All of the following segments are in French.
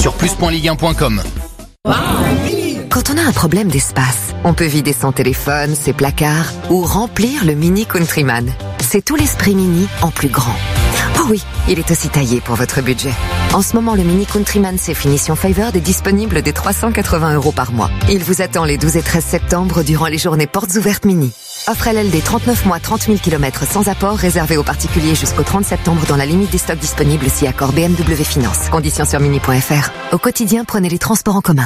sur plus.ligue1.com. Quand on a un problème d'espace, on peut vider son téléphone, ses placards ou remplir le Mini Countryman. C'est tout l'esprit Mini en plus grand. Oh oui, il est aussi taillé pour votre budget. En ce moment, le Mini Countryman c'est finition Favored est disponible dès 380 € par mois. Il vous attend les 12 et 13 septembre durant les journées portes ouvertes Mini. Offre LLD 39 mois, 30 000 km sans apport, réservé aux particuliers jusqu'au 30 septembre dans la limite des stocks disponibles si accord BMW Finance. Conditions sur mini.fr. Au quotidien, prenez les transports en commun.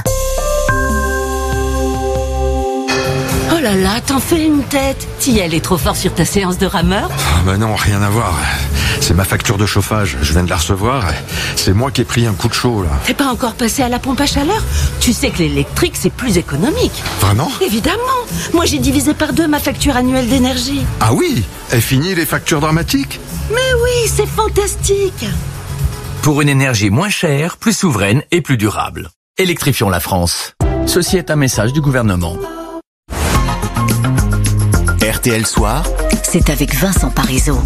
Oh là là, t'en fais une tête. Tiel est trop fort sur ta séance de rameur. Bah non, rien à voir. C'est ma facture de chauffage, je viens de la recevoir. C'est moi qui ai pris un coup de chaud là. T'es pas encore passé à la pompe à chaleur? Tu sais que l'électrique c'est plus économique. Vraiment? Évidemment. Moi j'ai divisé par 2 ma facture annuelle d'énergie. Ah oui? Est fini les factures dramatiques? Mais oui, c'est fantastique. Pour une énergie moins chère, plus souveraine et plus durable. Électrifions la France. Ceci est un message du gouvernement. RTL Soir, C'est avec Vincent Parisot.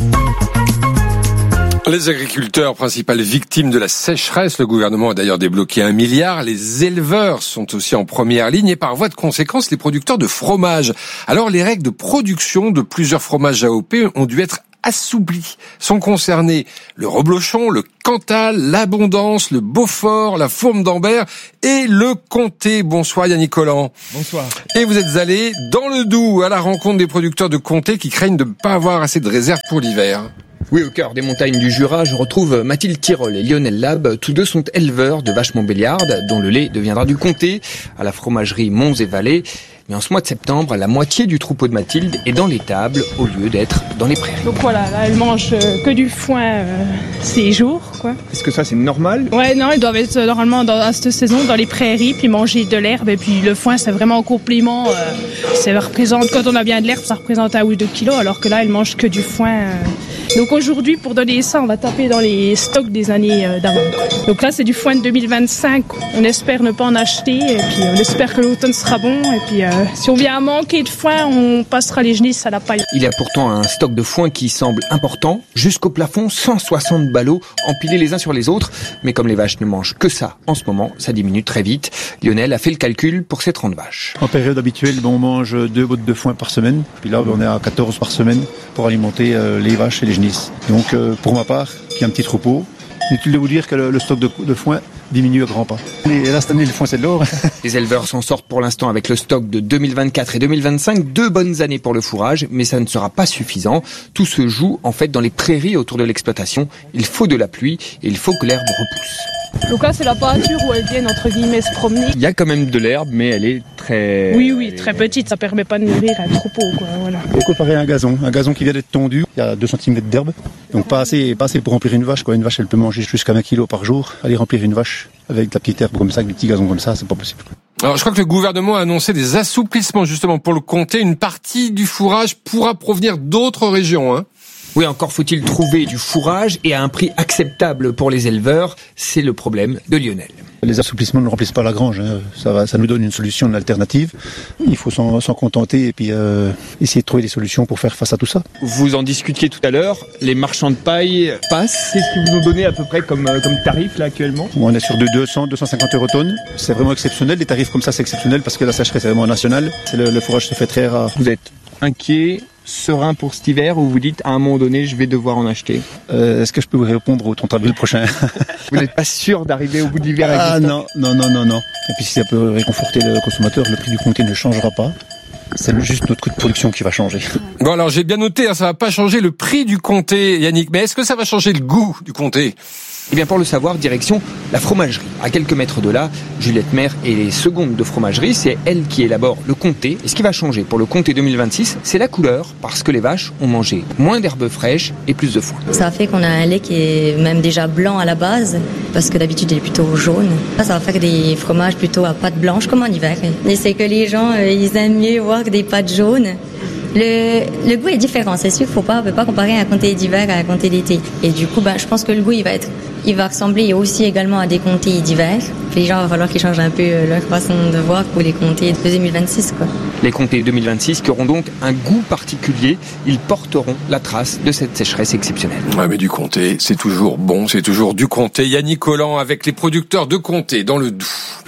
Les agriculteurs, principales victimes de la sécheresse, le gouvernement a d'ailleurs débloqué 1 milliard. Les éleveurs sont aussi en première ligne et par voie de conséquence, les producteurs de fromage. Alors, les règles de production de plusieurs fromages AOP ont dû être assouplies. Sont concernés le reblochon, le Cantal, l'Abondance, le Beaufort, la Fourme d'Ambert et le Comté. Bonsoir Yannick Collant. Bonsoir. Et vous êtes allé dans le Doubs à la rencontre des producteurs de Comté qui craignent de ne pas avoir assez de réserves pour l'hiver. Oui, au cœur des montagnes du Jura, je retrouve Mathilde Tirol et Lionel Lab. Tous deux sont éleveurs de vaches Montbéliardes, dont le lait deviendra du comté, à la fromagerie Monts et Vallées. Mais en ce mois de septembre, la moitié du troupeau de Mathilde est dans l'étable, au lieu d'être dans les prairies. Donc voilà, là, elles mangent que du foin ces jours, quoi. Est-ce que ça, c'est normal? Ouais, non, elles doivent être normalement à cette saison dans les prairies, puis manger de l'herbe. Et puis le foin, c'est vraiment un complément. Ça représente, quand on a bien de l'herbe, ça représente 1 ou 2 kilos, alors que là, elles mangent que du foin. Donc aujourd'hui, pour donner ça, on va taper dans les stocks des années d'avant. Donc là, c'est du foin de 2025. On espère ne pas en acheter, et puis on espère que l'automne sera bon. Et puis si on vient à manquer de foin, on passera les genisses à la paille. Il y a pourtant un stock de foin qui semble important. Jusqu'au plafond, 160 ballots empilés les uns sur les autres. Mais comme les vaches ne mangent que ça en ce moment, ça diminue très vite. Lionel a fait le calcul pour ses 30 vaches. En période habituelle, on mange 2 bottes de foin par semaine. Puis là, on est à 14 par semaine pour alimenter les vaches et les genisses. Donc pour ma part, qui a un petit troupeau, inutile de vous dire que le stock de foin diminue à grands pas. Et là, cette année, le foin, c'est de l'or. Les éleveurs s'en sortent pour l'instant avec le stock de 2024 et 2025. 2 bonnes années pour le fourrage, mais ça ne sera pas suffisant. Tout se joue en fait dans les prairies autour de l'exploitation. Il faut de la pluie et il faut que l'herbe repousse. Donc là, c'est la pâture où elles viennent, entre guillemets, se promener. Il y a quand même de l'herbe, mais elle est très... Oui, très petite. Ça permet pas de nourrir un troupeau, quoi. Voilà. Et comparé à un gazon qui vient d'être tondu, il y a 2 cm d'herbe. Donc pas assez pour remplir une vache, quoi. Une vache, elle peut manger jusqu'à 20 kg par jour. Aller remplir une vache avec de la petite herbe comme ça, avec des petits gazons comme ça, c'est pas possible, quoi. Alors, je crois que le gouvernement a annoncé des assouplissements justement pour le comté. Une partie du fourrage pourra provenir d'autres régions, hein. Oui, encore faut-il trouver du fourrage et à un prix acceptable pour les éleveurs. C'est le problème de Lionel. Les assouplissements ne remplissent pas la grange, hein. Ça nous donne une solution, une alternative. Il faut s'en contenter et puis essayer de trouver des solutions pour faire face à tout ça. Vous en discutiez tout à l'heure, les marchands de paille passent. Qu'est-ce qu'ils vous ont donné à peu près comme tarif là actuellement? On est sur de 250 € tonne. C'est vraiment exceptionnel. Les tarifs comme ça, c'est exceptionnel parce que la sécheresse est vraiment nationale. Le fourrage se fait très rare. Vous êtes inquiet, serein pour cet hiver, ou vous dites à un moment donné je vais devoir en acheter? Est-ce que je peux vous répondre au 30 avril prochain? Vous n'êtes pas sûr d'arriver au bout de l'hiver avec Ah non. Et puis si ça peut réconforter le consommateur, le prix du comté ne changera pas. C'est juste notre coût de production qui va changer. Bon, alors j'ai bien noté, hein, ça va pas changer le prix du comté, Yannick, mais est-ce que ça va changer le goût du comté? Eh bien, pour le savoir, direction la fromagerie. À quelques mètres de là, Juliette Maire est les secondes de fromagerie. C'est elle qui élabore le comté. Et ce qui va changer pour le comté 2026, c'est la couleur, parce que les vaches ont mangé moins d'herbes fraîches et plus de foin. Ça fait qu'on a un lait qui est même déjà blanc à la base, parce que d'habitude il est plutôt jaune. Ça va faire des fromages plutôt à pâte blanche comme en hiver. Et c'est que les gens, ils aiment mieux voir que des pâtes jaunes. Le goût est différent, c'est sûr, on peut pas comparer un comté d'hiver à un comté d'été. Et du coup, je pense que le goût, il va ressembler aussi également à des comtés d'hiver. Puis les gens, il va falloir qu'ils changent un peu leur façon de voir pour les comtés de 2026, quoi. Les comtés 2026 qui auront donc un goût particulier, ils porteront la trace de cette sécheresse exceptionnelle. Ouais, mais du comté, c'est toujours bon, c'est toujours du comté. Yannick Collant avec les producteurs de comté dans le Doubs.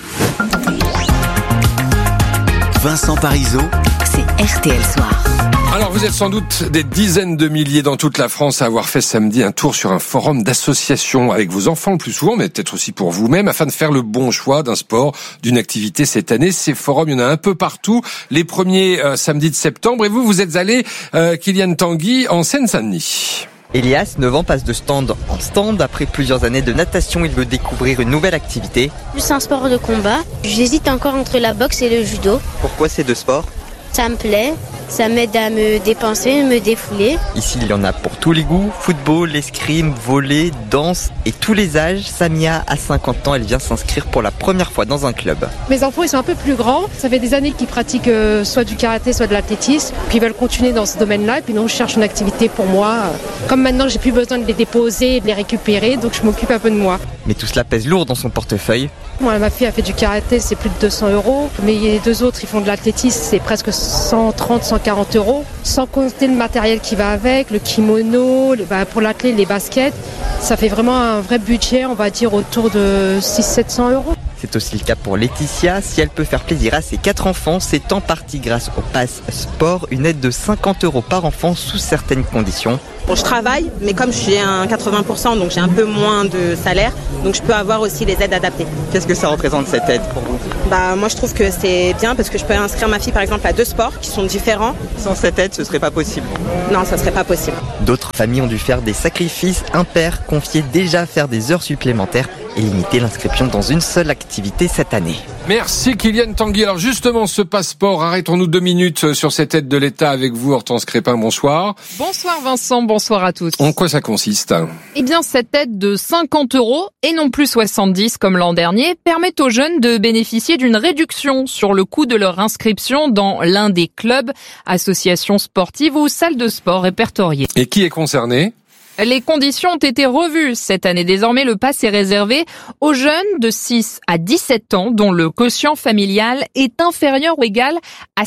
Vincent Parisot, C'est RTL Soir. Alors vous êtes sans doute des dizaines de milliers dans toute la France à avoir fait samedi un tour sur un forum d'associations avec vos enfants le plus souvent, mais peut-être aussi pour vous-même, afin de faire le bon choix d'un sport, d'une activité cette année. Ces forums, il y en a un peu partout, les premiers samedis de septembre. Et vous êtes allé, Kylian Tanguy, en Seine-Saint-Denis. Elias, 9 ans, passe de stand en stand. Après plusieurs années de natation, il veut découvrir une nouvelle activité. C'est un sport de combat. J'hésite encore entre la boxe et le judo. Pourquoi ces deux sports ? Ça me plaît, ça m'aide à me dépenser, me défouler. Ici, il y en a pour tous les goûts. Football, escrime, volley, danse et tous les âges. Samia a 50 ans, elle vient s'inscrire pour la première fois dans un club. Mes enfants, ils sont un peu plus grands. Ça fait des années qu'ils pratiquent soit du karaté, soit de l'athlétisme. Puis ils veulent continuer dans ce domaine-là. Et puis non, je cherche une activité pour moi. Comme maintenant, j'ai plus besoin de les déposer et de les récupérer. Donc je m'occupe un peu de moi. Mais tout cela pèse lourd dans son portefeuille. Moi, ma fille a fait du karaté, c'est plus de 200 €. Mais les deux autres, ils font de l'athlétisme, c'est presque 130, 140 €. Sans compter le matériel qui va avec, le kimono, pour l'athlète, les baskets. Ça fait vraiment un vrai budget, on va dire autour de 600-700 €. C'est aussi le cas pour Laetitia. Si elle peut faire plaisir à ses 4 enfants, c'est en partie grâce au Pass Sport, une aide de 50 € par enfant sous certaines conditions. Bon, je travaille, mais comme j'ai un 80%, donc j'ai un peu moins de salaire, donc je peux avoir aussi les aides adaptées. Qu'est-ce que ça représente cette aide pour vous ? Moi je trouve que c'est bien parce que je peux inscrire ma fille par exemple à 2 sports qui sont différents. Sans cette aide, ce serait pas possible. Non, ça serait pas possible. D'autres familles ont dû faire des sacrifices. Un père confiait déjà à faire des heures supplémentaires et limiter l'inscription dans une seule activité cette année. Merci Kylian Tanguy. Alors justement, ce passeport, arrêtons-nous 2 minutes sur cette aide de l'État avec vous, Hortense Crépin, bonsoir. Bonsoir Vincent, bonsoir à tous. En quoi ça consiste ? Eh bien, cette aide de 50 € et non plus 70 comme l'an dernier permet aux jeunes de bénéficier d'une réduction sur le coût de leur inscription dans l'un des clubs, associations sportives ou salles de sport répertoriées. Et qui est concerné ? Les conditions ont été revues cette année. Désormais, le pass est réservé aux jeunes de 6 à 17 ans dont le quotient familial est inférieur ou égal à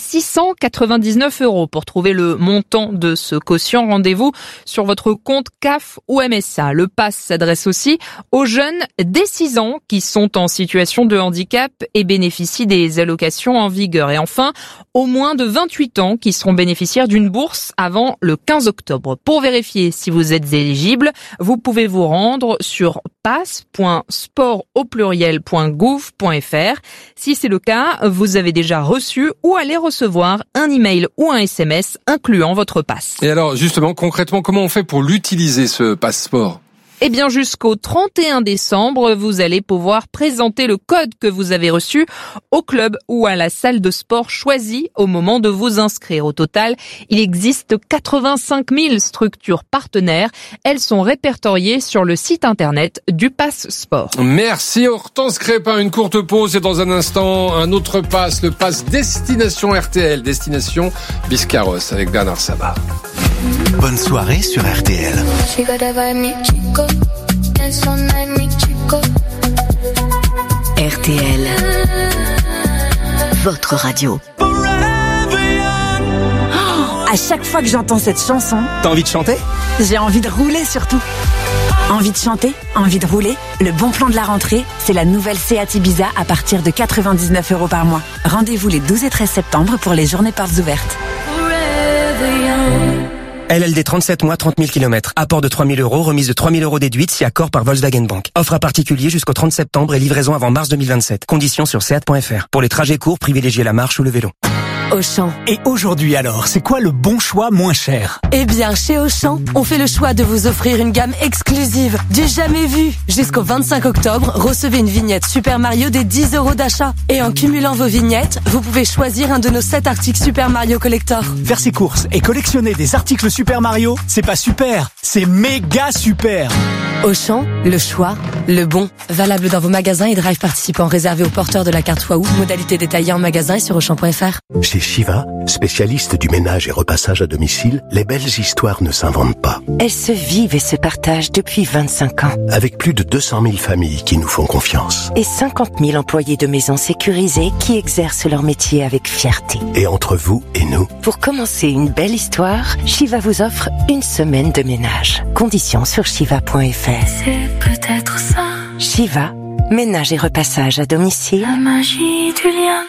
699 €. Pour trouver le montant de ce quotient, rendez-vous sur votre compte CAF ou MSA. Le pass s'adresse aussi aux jeunes dès 6 ans qui sont en situation de handicap et bénéficient des allocations en vigueur. Et enfin, aux moins de 28 ans qui seront bénéficiaires d'une bourse avant le 15 octobre. Pour vérifier si vous êtes éligible, vous pouvez vous rendre sur pass.sport.gouv.fr. Si c'est le cas, vous avez déjà reçu ou allez recevoir un email ou un SMS incluant votre pass. Et alors, justement, concrètement, comment on fait pour l'utiliser, ce passeport ? Eh bien, jusqu'au 31 décembre, vous allez pouvoir présenter le code que vous avez reçu au club ou à la salle de sport choisie au moment de vous inscrire. Au total, il existe 85 000 structures partenaires. Elles sont répertoriées sur le site internet du Pass Sport. Merci Hortense Crépin. Une courte pause et dans un instant, un autre pass, le pass Destination RTL, Destination Biscarrosse avec Bernard Sabat. Bonne soirée sur RTL. RTL, votre radio. À chaque fois que j'entends cette chanson, T'as envie de chanter ? j'ai envie de rouler surtout. Envie de chanter, envie de rouler. Le bon plan de la rentrée, c'est la nouvelle Seat Ibiza à partir de 99 € par mois. Rendez-vous les 12 et 13 septembre pour les journées portes ouvertes. LLD 37 mois, 30 000 km. Apport de 3 000 €, remise de 3 000 € déduite si accord par Volkswagen Bank. Offre à particulier jusqu'au 30 septembre et livraison avant mars 2027. Conditions sur seat.fr. Pour les trajets courts, privilégiez la marche ou le vélo. Auchan. Et aujourd'hui alors, c'est quoi le bon choix moins cher ? Eh bien, chez Auchan, on fait le choix de vous offrir une gamme exclusive, du jamais vu. Jusqu'au 25 octobre, recevez une vignette Super Mario des 10 € d'achat. Et en cumulant vos vignettes, vous pouvez choisir un de nos 7 articles Super Mario Collector. Faire ses courses et collectionner des articles Super Mario, c'est pas super, c'est méga super. Auchan, le choix, le bon. Valable dans vos magasins et drive participants réservés aux porteurs de la carte Waouh. Modalité détaillée en magasin et sur Auchan.fr. Chez Shiva, spécialiste du ménage et repassage à domicile, les belles histoires ne s'inventent pas. Elles se vivent et se partagent depuis 25 ans. Avec plus de 200 000 familles qui nous font confiance. Et 50 000 employés de maisons sécurisées qui exercent leur métier avec fierté. Et entre vous et nous. Pour commencer une belle histoire, Shiva vous offre une semaine de ménage. Conditions sur shiva.fr. C'est peut-être ça. Shiva, ménage et repassage à domicile. La magie du lien.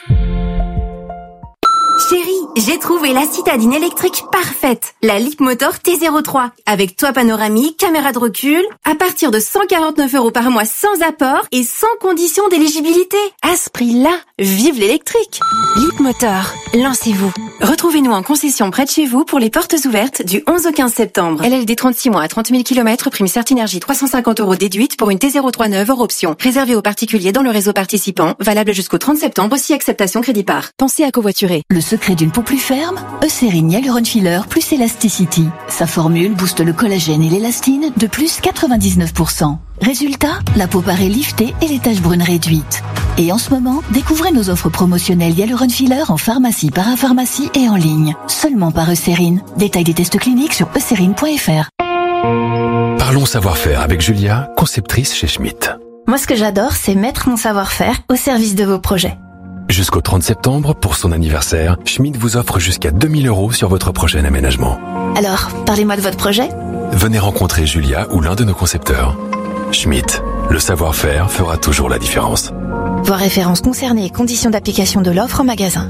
Chérie, j'ai trouvé la citadine électrique parfaite. La Leapmotor T03. Avec toit panoramique, caméra de recul, à partir de 149 € par mois sans apport et sans condition d'éligibilité. À ce prix-là, vive l'électrique. Leapmotor, lancez-vous. Retrouvez-nous en concession près de chez vous pour les portes ouvertes du 11 au 15 septembre. LLD 36 mois à 30 000 km, prime Certinergie 350 € déduite pour une T03 neuve hors option. Réservée aux particuliers dans le réseau participant, valable jusqu'au 30 septembre si acceptation crédit par. Pensez à covoiturer. Le secret d'une peau plus ferme, Eucérine Hyaluron Filler plus Elasticity. Sa formule booste le collagène et l'élastine de plus 99%. Résultat, la peau paraît liftée et les taches brunes réduites. Et en ce moment, découvrez nos offres promotionnelles Hyaluron Filler en pharmacie, parapharmacie et en ligne. Seulement par Eucérine. Détail des tests cliniques sur eucérine.fr. Parlons savoir-faire avec Julia, conceptrice chez Schmitt. Moi, ce que j'adore, c'est mettre mon savoir-faire au service de vos projets. Jusqu'au 30 septembre, pour son anniversaire, Schmitt vous offre jusqu'à 2 000 € sur votre prochain aménagement. Alors, parlez-moi de votre projet. Venez rencontrer Julia ou l'un de nos concepteurs. Schmitt, le savoir-faire fera toujours la différence. Voir références concernées et conditions d'application de l'offre en magasin.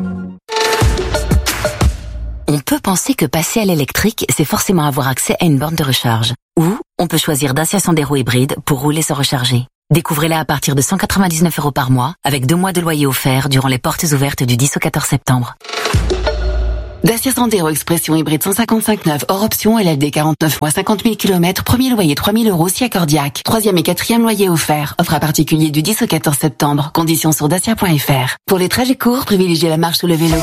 On peut penser que passer à l'électrique, c'est forcément avoir accès à une borne de recharge. Ou on peut choisir Dacia Sandero hybride pour rouler sans recharger. Découvrez-la à partir de 199 € par mois, avec 2 mois de loyer offert durant les portes ouvertes du 10 au 14 septembre. Dacia Sandero Expression hybride 155/9 hors option LLD 49 mois 50 000 km, premier loyer 3 000 € si accordiaque. 3e et 4e loyer offert. Offre à particulier du 10 au 14 septembre. Conditions sur dacia.fr. Pour les trajets courts, privilégiez la marche ou le vélo.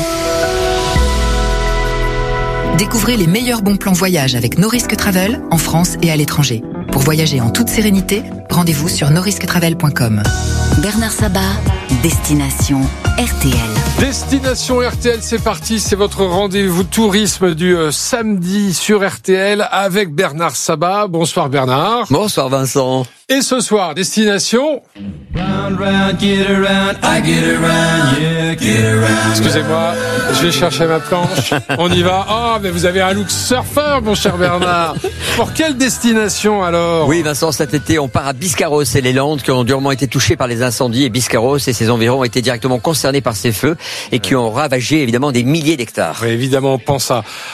Découvrez les meilleurs bons plans voyage avec NoRisk Travel en France et à l'étranger. Pour voyager en toute sérénité, rendez-vous sur norisktravel.com. Bernard Sabat, Destination RTL. Destination RTL, c'est parti, c'est votre rendez-vous tourisme du samedi sur RTL avec Bernard Sabat. Bonsoir Bernard. Bonsoir Vincent. Et ce soir, destination... Excusez-moi, je vais chercher ma planche. On y va. Oh, mais vous avez un look surfeur, mon cher Bernard. Pour quelle destination alors? Oui Vincent, cet été on part à Biscarrosse et les Landes qui ont durement été touchées par les incendies, et Biscarrosse et ses environs ont été directement concernés par ces feux et qui ont ravagé évidemment des milliers d'hectares. Oui, évidemment, on pense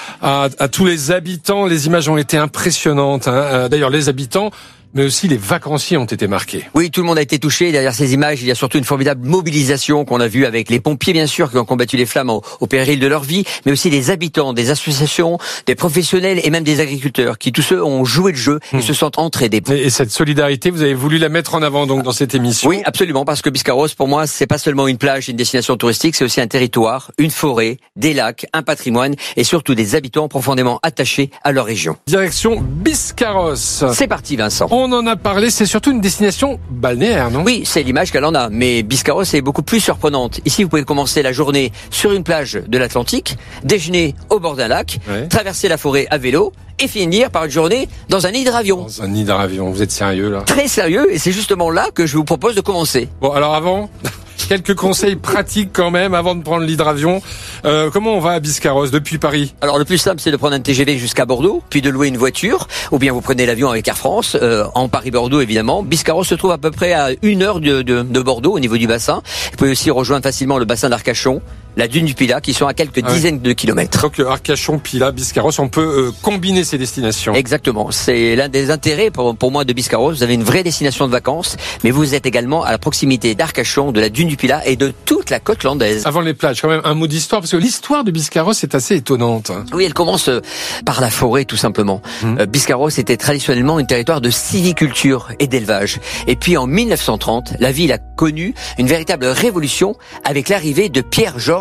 à tous les habitants. Les images ont été impressionnantes, hein. D'ailleurs, les habitants, mais aussi les vacanciers ont été marqués. Oui, tout le monde a été touché. Derrière ces images, il y a surtout une formidable mobilisation qu'on a vue avec les pompiers, bien sûr, qui ont combattu les flammes au péril de leur vie, mais aussi des habitants, des associations, des professionnels et même des agriculteurs qui, tous ceux, ont joué le jeu et se sentent entraidés. Et cette solidarité, vous avez voulu la mettre en avant donc dans cette émission? Oui, absolument, parce que Biscarrosse, pour moi, c'est pas seulement une plage, une destination touristique, c'est aussi un territoire, une forêt, des lacs, un patrimoine et surtout des habitants profondément attachés à leur région. Direction Biscarrosse. C'est parti, Vincent. On en a parlé, c'est surtout une destination balnéaire, non? Oui, c'est l'image qu'elle en a, mais Biscarrosse est beaucoup plus surprenante. Ici, vous pouvez commencer la journée sur une plage de l'Atlantique, déjeuner au bord d'un lac, traverser la forêt à vélo et finir par une journée dans un hydravion. Dans un hydravion, vous êtes sérieux là? Très sérieux, et c'est justement là que je vous propose de commencer. Bon, alors avant... Quelques conseils pratiques quand même avant de prendre l'hydravion. Comment on va à Biscarrosse depuis Paris? Alors le plus simple, c'est de prendre un TGV jusqu'à Bordeaux, puis de louer une voiture, ou bien vous prenez l'avion avec Air France, en Paris-Bordeaux évidemment. Biscarrosse se trouve à peu près à 1 heure de Bordeaux au niveau du bassin. Vous pouvez aussi rejoindre facilement le bassin d'Arcachon, la dune du Pilat, qui sont à quelques dizaines de kilomètres. Donc Arcachon, Pilat, Biscarrosse, on peut combiner ces destinations. Exactement, c'est l'un des intérêts pour moi de Biscarrosse. Vous avez une vraie destination de vacances, mais vous êtes également à la proximité d'Arcachon, de la dune du Pilat et de toute la côte landaise. Avant les plages, quand même un mot d'histoire, parce que l'histoire de Biscarrosse est assez étonnante. Oui, elle commence par la forêt tout simplement. Biscarrosse était traditionnellement un territoire de sylviculture et d'élevage. Et puis en 1930, la ville a connu une véritable révolution avec l'arrivée de Pierre-Georges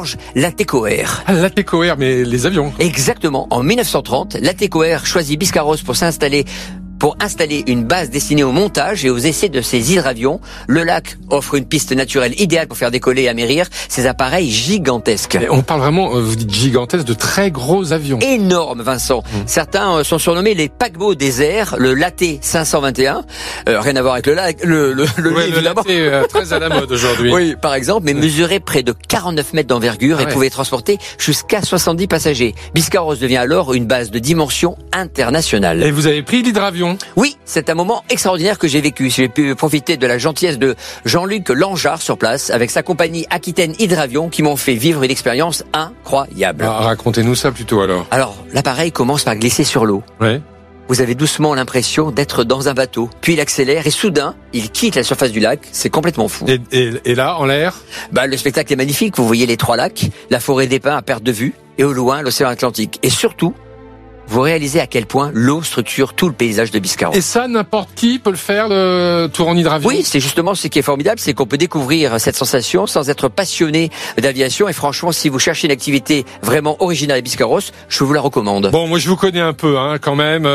Georges Latécoère. Ah, Latécoère, mais les avions. Exactement. En 1930, Latécoère choisit Biscarrosse pour installer une base destinée au montage et aux essais de ces hydravions. Le lac offre une piste naturelle idéale pour faire décoller et amérir ces appareils gigantesques. Et on parle vraiment, vous dites gigantesques, de très gros avions. Énorme, Vincent. Certains sont surnommés les paquebots des airs, le Laté 521. Rien à voir avec le lac, le Laté, très à la mode aujourd'hui. Oui, par exemple, mais mesurait près de 49 mètres d'envergure et pouvait transporter jusqu'à 70 passagers. Biscarrosse devient alors une base de dimension internationale. Et vous avez pris l'hydravion? Oui, c'est un moment extraordinaire que j'ai vécu. J'ai pu profiter de la gentillesse de Jean-Luc Langeard sur place avec sa compagnie Aquitaine Hydravion qui m'ont fait vivre une expérience incroyable. Racontez-nous ça plutôt alors. Alors, l'appareil commence par glisser sur l'eau. Ouais. Vous avez doucement l'impression d'être dans un bateau. Puis il accélère et soudain, il quitte la surface du lac. C'est complètement fou. Et là, en l'air? Le spectacle est magnifique. Vous voyez les 3 lacs, la forêt des pins à perte de vue et au loin, l'océan Atlantique. Et surtout, vous réalisez à quel point l'eau structure tout le paysage de Biscarrosse. Et ça, n'importe qui peut le faire, le tour en hydravion? Oui, c'est justement ce qui est formidable, c'est qu'on peut découvrir cette sensation sans être passionné d'aviation. Et franchement, si vous cherchez une activité vraiment originale à Biscarrosse, je vous la recommande. Bon, moi je vous connais un peu, quand même.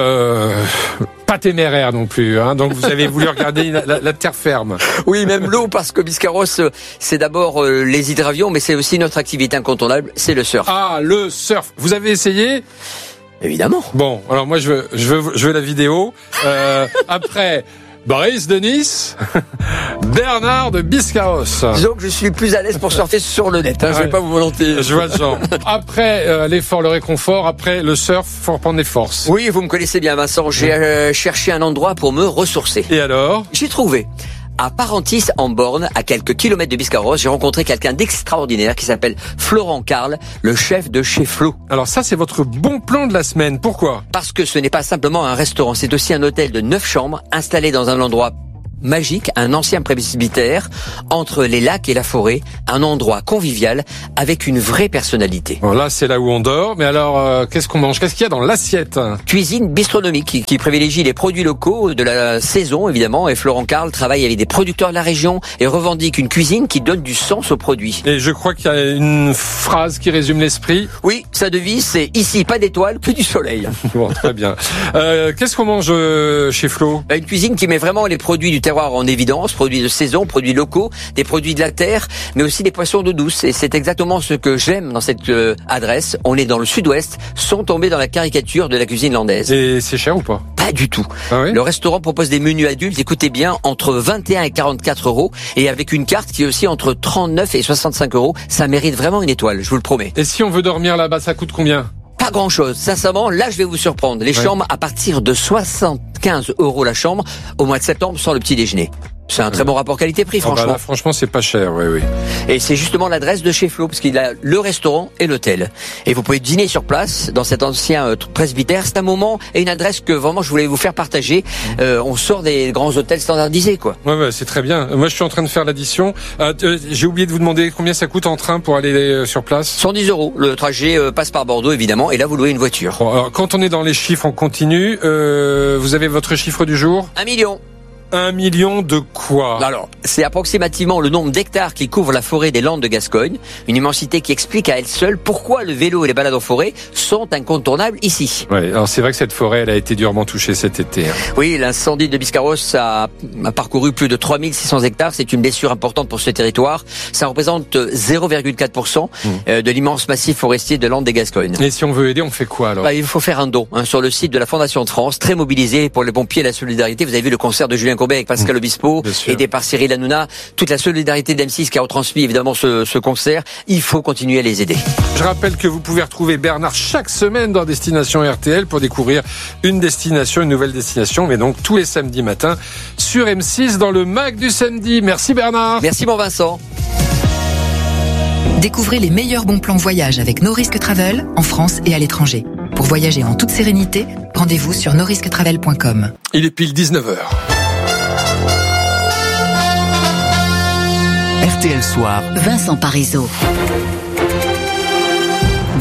Pas téméraire non plus, donc vous avez voulu regarder la terre ferme. Oui, même l'eau, parce que Biscarrosse, c'est d'abord les hydravions, mais c'est aussi notre activité incontournable, c'est le surf. Ah, le surf. Vous avez essayé? Évidemment. Bon, alors moi je veux la vidéo. Après Brice de Nice, Bernard de Biscarrosse. Disons que je suis plus à l'aise pour surfer sur le net, je vais pas vous volonter. Je vois le genre. Après l'effort, le réconfort, après le surf, faut reprendre les forces. Oui, vous me connaissez bien, Vincent. J'ai cherché un endroit pour me ressourcer. Et alors? J'ai trouvé. À Parentis, en Borne, à quelques kilomètres de Biscarrosse, j'ai rencontré quelqu'un d'extraordinaire qui s'appelle Florent Carl, le chef de chez Flo. Alors ça, c'est votre bon plan de la semaine. Pourquoi? Parce que ce n'est pas simplement un restaurant, c'est aussi un hôtel de 9 chambres installé dans un endroit magique, un ancien presbytère entre les lacs et la forêt, un endroit convivial avec une vraie personnalité. Bon, là, c'est là où on dort. Mais alors, qu'est-ce qu'on mange? Qu'est-ce qu'il y a dans l'assiette? Cuisine bistronomique qui privilégie les produits locaux de la saison, évidemment. Et Florent Carl travaille avec des producteurs de la région et revendique une cuisine qui donne du sens aux produits. Et je crois qu'il y a une phrase qui résume l'esprit. Oui, sa devise, c'est ici pas d'étoiles, que du soleil. Bon, très bien. Qu'est-ce qu'on mange chez Flo? Une cuisine qui met vraiment les produits du terroir en évidence, produits de saison, produits locaux, des produits de la terre, mais aussi des poissons d'eau douce. Et c'est exactement ce que j'aime dans cette adresse. On est dans le sud-ouest, sans tomber dans la caricature de la cuisine landaise. Et c'est cher ou pas? Pas du tout. Ah oui? Le restaurant propose des menus adultes, écoutez bien, entre 21 et 44 euros, et avec une carte qui est aussi entre 39 et 65 euros. Ça mérite vraiment une étoile, je vous le promets. Et si on veut dormir là-bas, ça coûte combien? Pas grand chose. Sincèrement, là, je vais vous surprendre. Les chambres à partir de 75 euros la chambre au mois de septembre sans le petit déjeuner. C'est un très bon rapport qualité-prix, franchement. Là, franchement, c'est pas cher, oui. Et c'est justement l'adresse de chez Flo, parce qu'il a le restaurant et l'hôtel. Et vous pouvez dîner sur place, dans cet ancien presbytère. C'est un moment et une adresse que vraiment je voulais vous faire partager. On sort des grands hôtels standardisés, quoi. Ouais, c'est très bien. Moi, je suis en train de faire l'addition. J'ai oublié de vous demander combien ça coûte en train pour aller sur place. 110 euros. Le trajet passe par Bordeaux, évidemment, et là, vous louez une voiture. Bon, alors, quand on est dans les chiffres, on continue. Vous avez votre chiffre du jour? 1 million. 1 million de quoi? Alors, c'est approximativement le nombre d'hectares qui couvrent la forêt des Landes de Gascogne, une immensité qui explique à elle seule pourquoi le vélo et les balades en forêt sont incontournables ici. Ouais, alors c'est vrai que cette forêt, elle a été durement touchée cet été. Oui, l'incendie de Biscarrosse a parcouru plus de 3600 hectares, c'est une blessure importante pour ce territoire. Ça représente 0,4% de l'immense massif forestier de Landes de Gascogne. Et si on veut aider, on fait quoi alors? Il faut faire un don sur le site de la Fondation de France, très mobilisé pour les pompiers et la solidarité. Vous avez vu le concert de Julien Courbet avec Pascal Obispo, aidé par Cyril Hanouna, toute la solidarité d'M6 qui a retransmis évidemment ce concert. Il faut continuer à les aider. Je rappelle que vous pouvez retrouver Bernard chaque semaine dans Destination RTL pour découvrir une nouvelle destination, mais donc tous les samedis matins sur M6 dans le Mag du samedi. Merci Bernard. Merci mon Vincent. Découvrez les meilleurs bons plans voyage avec No Risk Travel en France et à l'étranger. Pour voyager en toute sérénité, rendez-vous sur norisktravel.com. Il est pile 19h. RTL Soir, Vincent Parisot.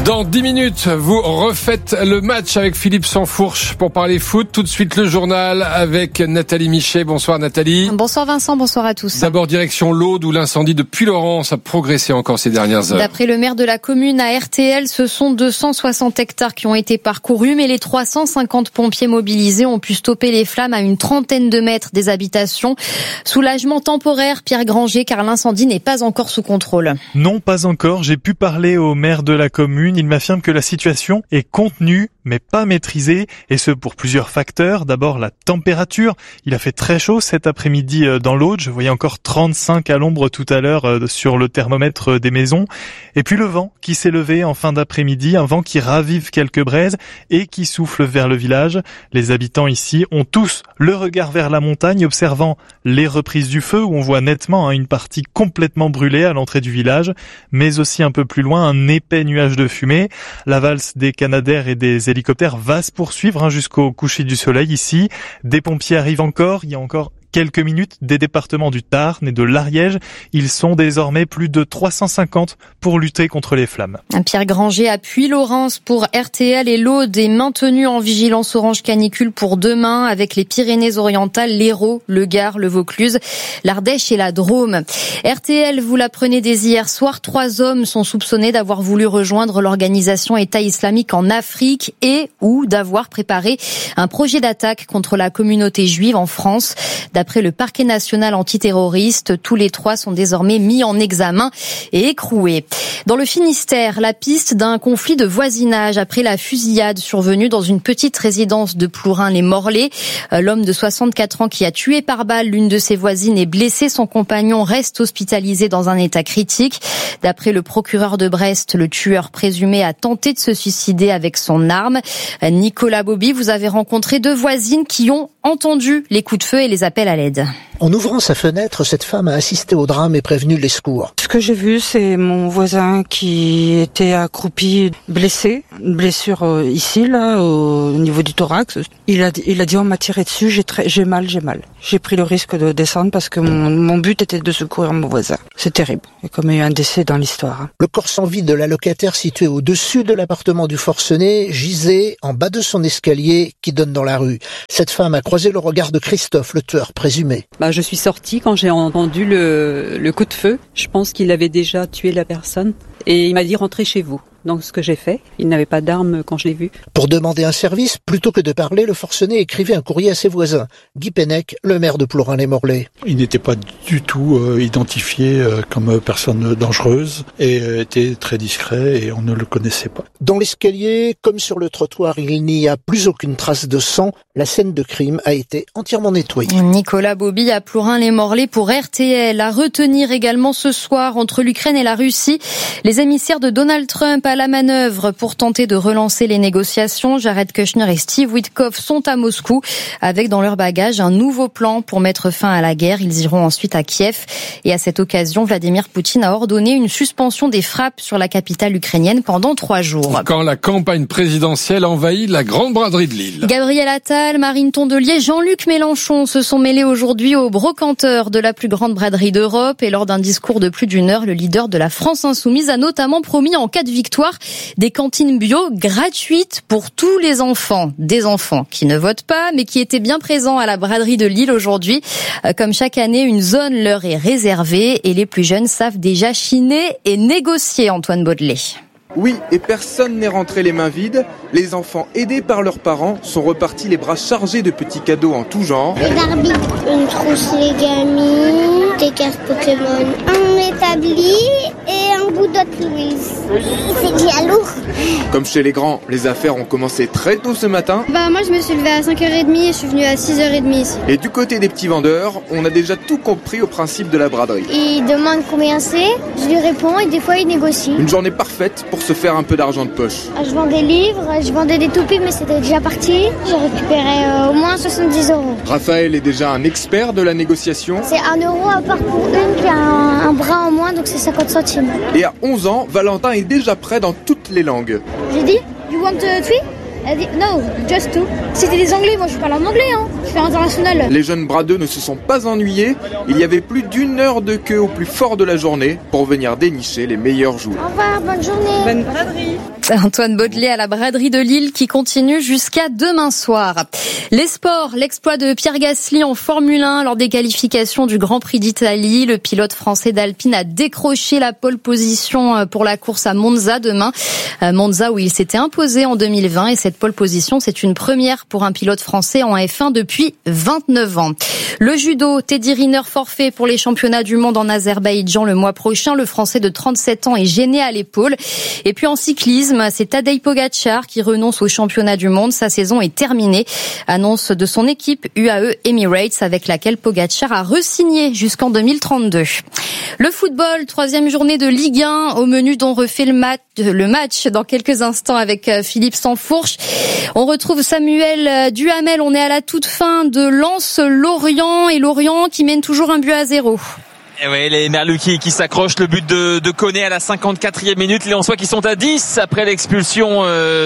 Dans 10 minutes, vous refaites le match avec Philippe Sansfourche pour parler foot. Tout de suite, le journal avec Nathalie Michet. Bonsoir Nathalie. Bonsoir Vincent, bonsoir à tous. D'abord, direction l'Aude où l'incendie de Puylaurens a progressé encore ces dernières heures. D'après le maire de la commune à RTL, ce sont 260 hectares qui ont été parcourus, mais les 350 pompiers mobilisés ont pu stopper les flammes à une trentaine de mètres des habitations. Soulagement temporaire, Pierre Granger, car l'incendie n'est pas encore sous contrôle. Non, pas encore. J'ai pu parler au maire de la commune. Il m'affirme que la situation est contenue, mais pas maîtrisée, et ce pour plusieurs facteurs. D'abord, la température. Il a fait très chaud cet après-midi dans l'Aude. Je voyais encore 35 à l'ombre tout à l'heure sur le thermomètre des maisons. Et puis le vent qui s'est levé en fin d'après-midi, un vent qui ravive quelques braises et qui souffle vers le village. Les habitants ici ont tous le regard vers la montagne, observant les reprises du feu où on voit nettement une partie complètement brûlée à l'entrée du village, mais aussi un peu plus loin un épais nuage de fumée. La valse des Canadair et des hélicoptères va se poursuivre jusqu'au coucher du soleil ici. Des pompiers arrivent encore, il y a encore quelques minutes, des départements du Tarn et de l'Ariège. Ils sont désormais plus de 350 pour lutter contre les flammes. Pierre Granger à Puylaurens pour RTL et l'Aude est maintenu en vigilance orange canicule pour demain avec les Pyrénées-Orientales, l'Hérault, le Gard, le Vaucluse, l'Ardèche et la Drôme. RTL, vous l'apprenez dès hier soir, 3 hommes sont soupçonnés d'avoir voulu rejoindre l'organisation État islamique en Afrique et ou d'avoir préparé un projet d'attaque contre la communauté juive en France. D'après le parquet national antiterroriste, tous les 3 sont désormais mis en examen et écroués. Dans le Finistère, la piste d'un conflit de voisinage après la fusillade survenue dans une petite résidence de Plourin-les-Morlaix. L'homme de 64 ans qui a tué par balle l'une de ses voisines et blessé son compagnon reste hospitalisé dans un état critique. D'après le procureur de Brest, le tueur présumé a tenté de se suicider avec son arme. Nicolas Bobby, vous avez rencontré 2 voisines qui ont entendu les coups de feu et les appels à l'aide. En ouvrant sa fenêtre, cette femme a assisté au drame et prévenu les secours. Ce que j'ai vu, c'est mon voisin qui était accroupi, blessé, une blessure ici, là, au niveau du thorax. Il a dit on m'a tiré dessus, j'ai mal. J'ai pris le risque de descendre parce que mon but était de secourir mon voisin. C'est terrible. Et comme il y a eu un décès dans l'histoire. Le corps sans vie de la locataire situé au-dessus de l'appartement du forcené gisait en bas de son escalier qui donne dans la rue. Cette femme a croisé le regard de Christophe, le tueur présumé. Je suis sortie quand j'ai entendu le coup de feu. Je pense qu'il avait déjà tué la personne. Et il m'a dit rentrez chez vous. Donc ce que j'ai fait, il n'avait pas d'arme quand je l'ai vu. Pour demander un service, plutôt que de parler, le forcené écrivait un courrier à ses voisins. Guy Pennec, le maire de Plourin-les-Morlaix. Il n'était pas du tout identifié comme personne dangereuse et était très discret et on ne le connaissait pas. Dans l'escalier, comme sur le trottoir, il n'y a plus aucune trace de sang. La scène de crime a été entièrement nettoyée. Nicolas Bobby à Plourin-les-Morlaix pour RTL. À retenir également ce soir entre l'Ukraine et la Russie, les émissaires de Donald Trump à la manœuvre pour tenter de relancer les négociations. Jared Kushner et Steve Witkoff sont à Moscou avec dans leur bagage un nouveau plan pour mettre fin à la guerre. Ils iront ensuite à Kiev et à cette occasion, Vladimir Poutine a ordonné une suspension des frappes sur la capitale ukrainienne pendant 3 jours. Quand la campagne présidentielle envahit la grande braderie de Lille. Gabriel Attal, Marine Tondelier, Jean-Luc Mélenchon se sont mêlés aujourd'hui aux brocanteurs de la plus grande braderie d'Europe et lors d'un discours de plus d'1 heure, le leader de la France Insoumise a notamment promis en cas de victoire des cantines bio gratuites pour tous les enfants. Des enfants qui ne votent pas, mais qui étaient bien présents à la braderie de Lille aujourd'hui. Comme chaque année, une zone leur est réservée et les plus jeunes savent déjà chiner et négocier, Antoine Baudelet. Oui, et personne n'est rentré les mains vides. Les enfants, aidés par leurs parents, sont repartis les bras chargés de petits cadeaux en tout genre. Des Barbie, une trousse Legami, des cartes Pokémon, un établi et un bout d'Hot Louise. C'est déjà lourd. Comme chez les grands, les affaires ont commencé très tôt ce matin. Moi je me suis levée à 5h30 et je suis venue à 6h30 ici. Et du côté des petits vendeurs, on a déjà tout compris au principe de la braderie. Il demande combien c'est, je lui réponds et des fois il négocie. Une journée parfaite pour se faire un peu d'argent de poche. Je vends des livres, je vendais des toupies mais c'était déjà parti. J'ai récupéré au moins 70 €. Raphaël est déjà un expert de la négociation. C'est 1 € à part pour une qui a un bras en moins, donc c'est 50 centimes. Et à 11 ans, Valentin est déjà prêt dans toutes les langues. J'ai dit, you want three? Elle a dit no, just two. C'était des Anglais, moi je parle en anglais, je fais international. Les jeunes bradeux ne se sont pas ennuyés. Il y avait plus d'1 heure de queue au plus fort de la journée pour venir dénicher les meilleurs joueurs. Au revoir, bonne journée. Bonne braderie. Antoine Baudelet à la braderie de Lille qui continue jusqu'à demain soir. Les sports, l'exploit de Pierre Gasly en Formule 1 lors des qualifications du Grand Prix d'Italie. Le pilote français d'Alpine a décroché la pole position pour la course à Monza demain. Monza où il s'était imposé en 2020 et cette pole position, c'est une première pour un pilote français en F1 depuis 29 ans. Le judo, Teddy Riner forfait pour les championnats du monde en Azerbaïdjan le mois prochain. Le français de 37 ans est gêné à l'épaule. Et puis en cyclisme, c'est Tadej Pogačar qui renonce au championnat du monde. Sa saison est terminée. Annonce de son équipe UAE Emirates avec laquelle Pogačar a re-signé jusqu'en 2032. Le football, 3e journée de Ligue 1 au menu dont refait le match dans quelques instants avec Philippe Sansfourche. On retrouve Samuel Duhamel. On est à la toute fin de Lens-Lorient et Lorient qui mène toujours 1-0. Et oui, les Merlus qui s'accrochent, le but de Koné à la 54e minute. Les Lensois qui sont à 10 après l'expulsion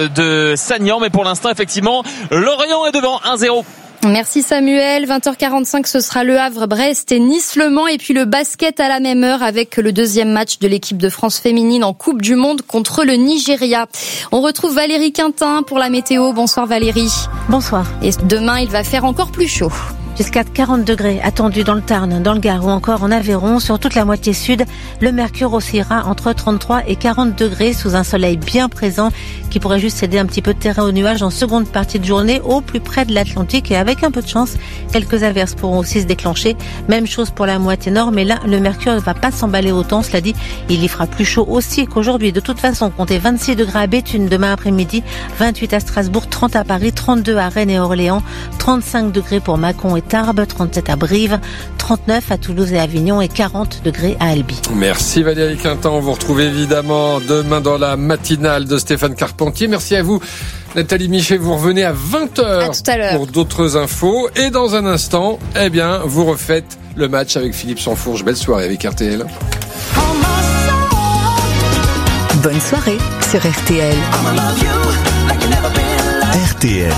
de Sagnan. Mais pour l'instant, effectivement, Lorient est devant 1-0. Merci Samuel. 20h45, ce sera Le Havre, Brest et Nice-Le Mans. Et puis le basket à la même heure avec le deuxième match de l'équipe de France féminine en Coupe du Monde contre le Nigeria. On retrouve Valérie Quintin pour la météo. Bonsoir Valérie. Bonsoir. Et demain, il va faire encore plus chaud. Jusqu'à 40 degrés attendus dans le Tarn, dans le Gard ou encore en Aveyron. Sur toute la moitié sud, le mercure oscillera entre 33 et 40 degrés sous un soleil bien présent qui pourrait juste céder un petit peu de terrain aux nuages en seconde partie de journée au plus près de l'Atlantique et avec un peu de chance, quelques averses pourront aussi se déclencher. Même chose pour la moitié nord, mais là, le mercure ne va pas s'emballer autant. Cela dit, il y fera plus chaud aussi qu'aujourd'hui. De toute façon, comptez 26 degrés à Béthune demain après-midi, 28 à Strasbourg, 30 à Paris, 32 à Rennes et Orléans, 35 degrés pour Mâcon et Tarbes, 37 à Brive, 39 à Toulouse et Avignon et 40 degrés à Albi. Merci Valérie Quintin. On vous retrouve évidemment demain dans la matinale de Stéphane Carpentier. Merci à vous Nathalie Michet. Vous revenez à 20h pour d'autres infos. Et dans un instant, vous refaites le match avec Philippe Sansfourche. Belle soirée avec RTL. Bonne soirée sur RTL. RTL.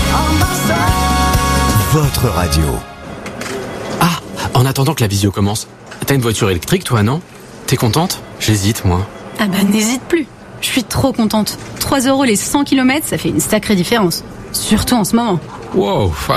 Votre radio. Ah, en attendant que la visio commence, t'as une voiture électrique toi, non? T'es contente? J'hésite moi. Ah bah n'hésite plus, je suis trop contente. 3 € les 100 km, ça fait une sacrée différence. Surtout en ce moment. Wow,